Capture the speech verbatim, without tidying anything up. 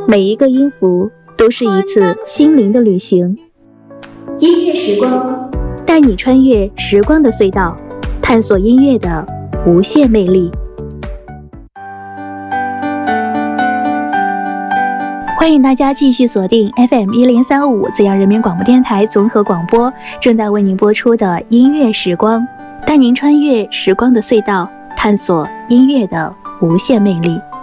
每一个音符都是一次心灵的旅行。音乐时光，带你穿越时光的隧道，探索音乐的无限魅力。欢迎大家继续锁定 F M 一零三五资阳人民广播电台综合广播，正在为您播出的音乐时光，带您穿越时光的隧道，探索音乐的无限魅力。